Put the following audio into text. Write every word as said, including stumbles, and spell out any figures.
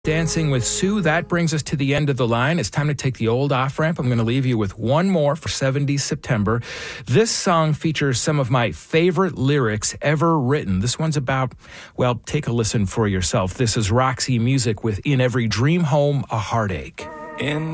Dancing with Sue, that brings us to the end of the line. It's time to take the old off-ramp. I'm going to leave you with one more for seventies September. This song features some of my favorite lyrics ever written. This one's about, well, take a listen for yourself. This is Roxy Music with In Every Dream Home, a Heartache. In